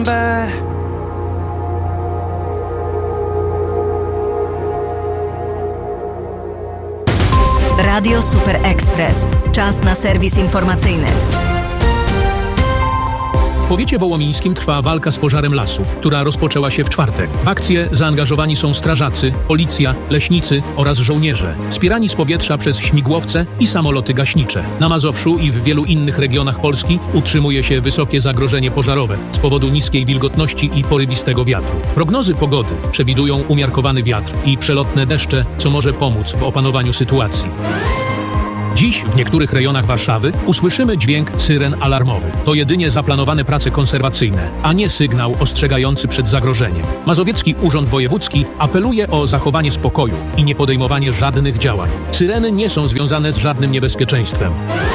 Radio Super Express. Czas na serwis informacyjny. W powiecie wołomińskim trwa walka z pożarem lasów, która rozpoczęła się w czwartek. W akcję zaangażowani są strażacy, policja, leśnicy oraz żołnierze, wspierani z powietrza przez śmigłowce i samoloty gaśnicze. Na Mazowszu i w wielu innych regionach Polski utrzymuje się wysokie zagrożenie pożarowe z powodu niskiej wilgotności i porywistego wiatru. Prognozy pogody przewidują umiarkowany wiatr i przelotne deszcze, co może pomóc w opanowaniu sytuacji. Dziś w niektórych rejonach Warszawy usłyszymy dźwięk syren alarmowy. To jedynie zaplanowane prace konserwacyjne, a nie sygnał ostrzegający przed zagrożeniem. Mazowiecki Urząd Wojewódzki apeluje o zachowanie spokoju i nie podejmowanie żadnych działań. Syreny nie są związane z żadnym niebezpieczeństwem.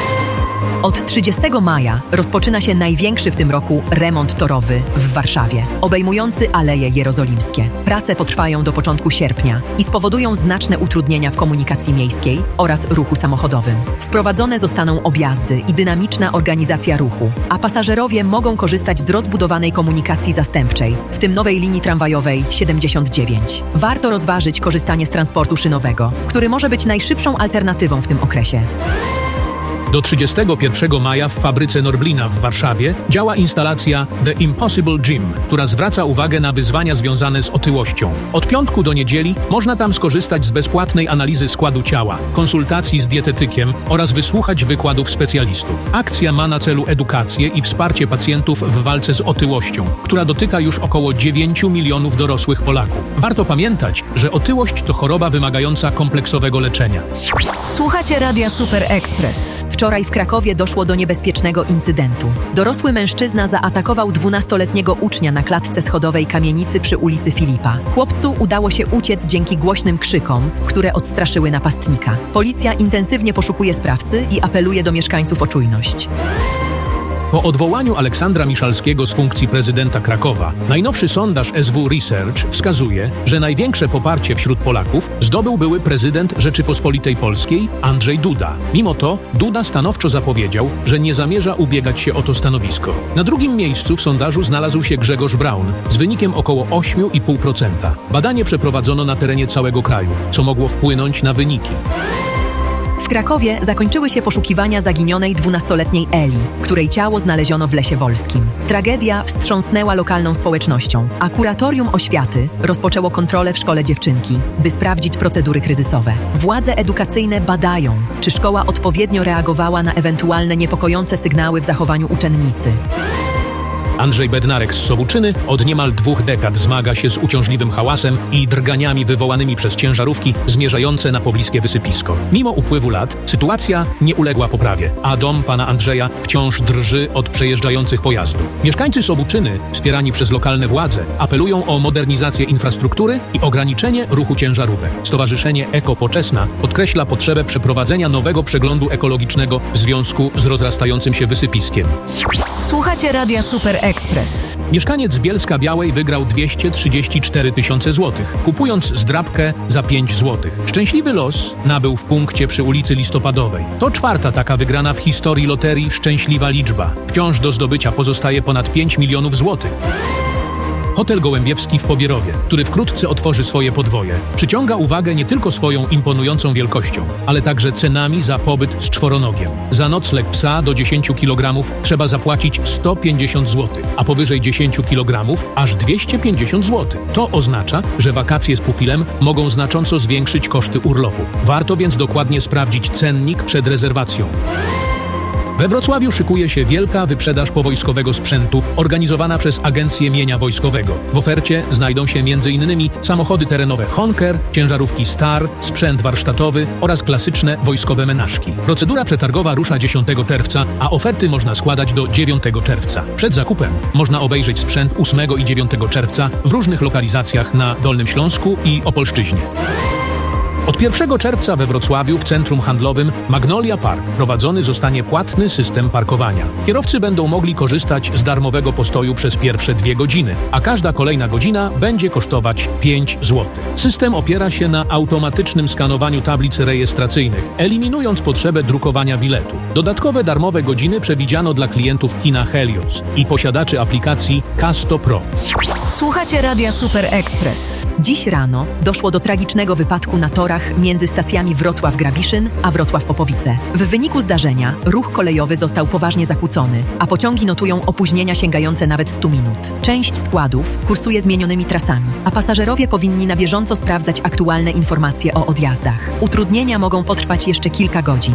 Od 30 maja rozpoczyna się największy w tym roku remont torowy w Warszawie, obejmujący Aleje Jerozolimskie. Prace potrwają do początku sierpnia i spowodują znaczne utrudnienia w komunikacji miejskiej oraz ruchu samochodowym. Wprowadzone zostaną objazdy i dynamiczna organizacja ruchu, a pasażerowie mogą korzystać z rozbudowanej komunikacji zastępczej, w tym nowej linii tramwajowej 79. Warto rozważyć korzystanie z transportu szynowego, który może być najszybszą alternatywą w tym okresie. Do 31 maja w fabryce Norblina w Warszawie działa instalacja The Impossible Gym, która zwraca uwagę na wyzwania związane z otyłością. Od piątku do niedzieli można tam skorzystać z bezpłatnej analizy składu ciała, konsultacji z dietetykiem oraz wysłuchać wykładów specjalistów. Akcja ma na celu edukację i wsparcie pacjentów w walce z otyłością, która dotyka już około 9 milionów dorosłych Polaków. Warto pamiętać, że otyłość to choroba wymagająca kompleksowego leczenia. Słuchacie Radia Super Express. Wczoraj w Krakowie doszło do niebezpiecznego incydentu. Dorosły mężczyzna zaatakował 12-letniego ucznia na klatce schodowej kamienicy przy ulicy Filipa. Chłopcu udało się uciec dzięki głośnym krzykom, które odstraszyły napastnika. Policja intensywnie poszukuje sprawcy i apeluje do mieszkańców o czujność. Po odwołaniu Aleksandra Miszalskiego z funkcji prezydenta Krakowa, najnowszy sondaż SW Research wskazuje, że największe poparcie wśród Polaków zdobył były prezydent Rzeczypospolitej Polskiej Andrzej Duda. Mimo to Duda stanowczo zapowiedział, że nie zamierza ubiegać się o to stanowisko. Na drugim miejscu w sondażu znalazł się Grzegorz Braun z wynikiem około 8,5%. Badanie przeprowadzono na terenie całego kraju, co mogło wpłynąć na wyniki. W Krakowie zakończyły się poszukiwania zaginionej 12-letniej Eli, której ciało znaleziono w Lesie Wolskim. Tragedia wstrząsnęła lokalną społecznością, a kuratorium oświaty rozpoczęło kontrolę w szkole dziewczynki, by sprawdzić procedury kryzysowe. Władze edukacyjne badają, czy szkoła odpowiednio reagowała na ewentualne niepokojące sygnały w zachowaniu uczennicy. Andrzej Bednarek z Sobuczyny od niemal 2 dekad zmaga się z uciążliwym hałasem i drganiami wywołanymi przez ciężarówki zmierzające na pobliskie wysypisko. Mimo upływu lat sytuacja nie uległa poprawie, a dom pana Andrzeja wciąż drży od przejeżdżających pojazdów. Mieszkańcy Sobuczyny, wspierani przez lokalne władze, apelują o modernizację infrastruktury i ograniczenie ruchu ciężarówek. Stowarzyszenie Eko Poczesna podkreśla potrzebę przeprowadzenia nowego przeglądu ekologicznego w związku z rozrastającym się wysypiskiem. Słuchacie Radia Super Express. Mieszkaniec Bielska-Białej wygrał 234 000 złotych, kupując zdrabkę za 5 złotych. Szczęśliwy los nabył w punkcie przy ulicy Listopadowej. To 4. taka wygrana w historii loterii Szczęśliwa Liczba. Wciąż do zdobycia pozostaje ponad 5 milionów złotych. Hotel Gołębiewski w Pobierowie, który wkrótce otworzy swoje podwoje, przyciąga uwagę nie tylko swoją imponującą wielkością, ale także cenami za pobyt z czworonogiem. Za nocleg psa do 10 kg trzeba zapłacić 150 zł, a powyżej 10 kg aż 250 zł. To oznacza, że wakacje z pupilem mogą znacząco zwiększyć koszty urlopu. Warto więc dokładnie sprawdzić cennik przed rezerwacją. We Wrocławiu szykuje się wielka wyprzedaż powojskowego sprzętu organizowana przez Agencję Mienia Wojskowego. W ofercie znajdą się m.in. samochody terenowe Honker, ciężarówki Star, sprzęt warsztatowy oraz klasyczne wojskowe menażki. Procedura przetargowa rusza 10 czerwca, a oferty można składać do 9 czerwca. Przed zakupem można obejrzeć sprzęt 8 i 9 czerwca w różnych lokalizacjach na Dolnym Śląsku i Opolszczyźnie. Od 1 czerwca we Wrocławiu w centrum handlowym Magnolia Park prowadzony zostanie płatny system parkowania. Kierowcy będą mogli korzystać z darmowego postoju przez pierwsze 2 godziny, a każda kolejna godzina będzie kosztować 5 zł. System opiera się na automatycznym skanowaniu tablic rejestracyjnych, eliminując potrzebę drukowania biletu. Dodatkowe darmowe godziny przewidziano dla klientów kina Helios i posiadaczy aplikacji Casto Pro. Słuchacie Radia Super Express. Dziś rano doszło do tragicznego wypadku na torach między stacjami Wrocław-Grabiszyn a Wrocław-Popowice. W wyniku zdarzenia ruch kolejowy został poważnie zakłócony, a pociągi notują opóźnienia sięgające nawet 100 minut. Część składów kursuje zmienionymi trasami, a pasażerowie powinni na bieżąco sprawdzać aktualne informacje o odjazdach. Utrudnienia mogą potrwać jeszcze kilka godzin.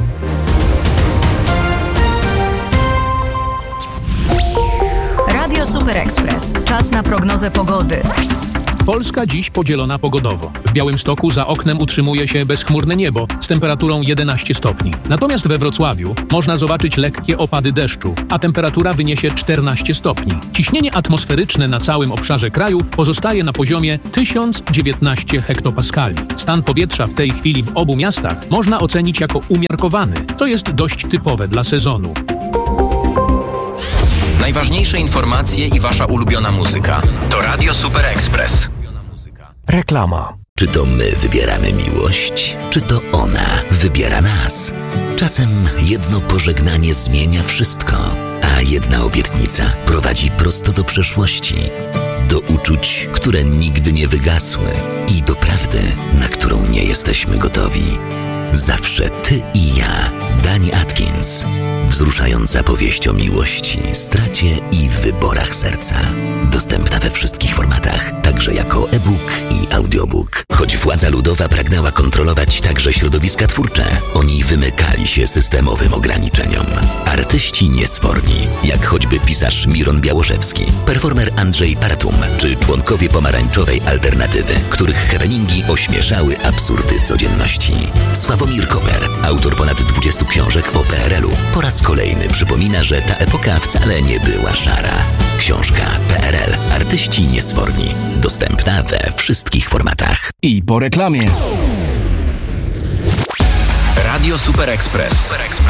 Radio Super Express. Czas na prognozę pogody. Polska dziś podzielona pogodowo. W Białymstoku za oknem utrzymuje się bezchmurne niebo z temperaturą 11 stopni. Natomiast we Wrocławiu można zobaczyć lekkie opady deszczu, a temperatura wyniesie 14 stopni. Ciśnienie atmosferyczne na całym obszarze kraju pozostaje na poziomie 1019 hektopaskali. Stan powietrza w tej chwili w obu miastach można ocenić jako umiarkowany, co jest dość typowe dla sezonu. Najważniejsze informacje i wasza ulubiona muzyka. To Radio Super Express. Reklama. Czy to my wybieramy miłość, czy to ona wybiera nas? Czasem jedno pożegnanie zmienia wszystko, a jedna obietnica prowadzi prosto do przeszłości. Do uczuć, które nigdy nie wygasły i do prawdy, na którą nie jesteśmy gotowi. Zawsze ty i ja. Dani Atkins. Wzruszająca powieść o miłości, stracie i wyborach serca. Dostępna we wszystkich formatach, także jako e-book i audiobook. Choć władza ludowa pragnęła kontrolować także środowiska twórcze, oni wymykali się systemowym ograniczeniom. Artyści niesforni, jak choćby pisarz Miron Białoszewski, performer Andrzej Paratum, czy członkowie pomarańczowej alternatywy, których happeningi ośmieszały absurdy codzienności. Sławomir Koper, autor ponad 20 książek o PRL-u, po raz kolejny przypomina, że ta epoka wcale nie była szara. Książka PRL. Artyści niesforni. Dostępna we wszystkich formatach. I po reklamie. Radio Super Express.